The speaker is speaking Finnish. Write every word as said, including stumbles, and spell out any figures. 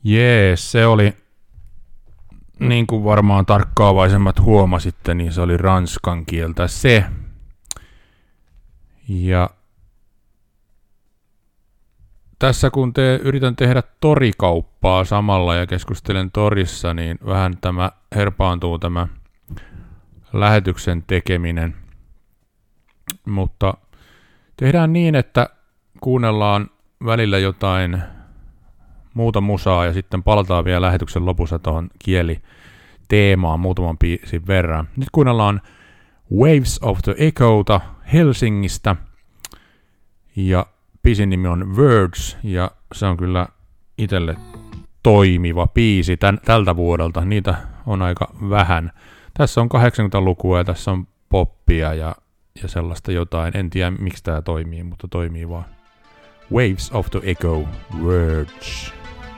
Jees, se oli, niin kuin varmaan tarkkaavaisemmat huomasitte, niin se oli ranskan kieltä se. Ja tässä kun te yritän tehdä torikauppaa samalla ja keskustelen torissa, niin vähän tämä herpaantuu tämä lähetyksen tekeminen. Mutta tehdään niin, että kuunnellaan välillä jotain muuta musaa ja sitten palataan vielä lähetyksen lopussa tuohon kieliteemaan muutaman biisin verran. Nyt kuunnellaan Waves of the Echo'ta Helsingistä ja biisin nimi on Words ja se on kyllä itselle toimiva biisi tän, tältä vuodelta. Niitä on aika vähän. Tässä on kahdeksankymmentälukua ja tässä on poppia ja, ja sellaista jotain. En tiedä miksi tämä toimii, mutta toimii vaan. Waves of the Echo, Words.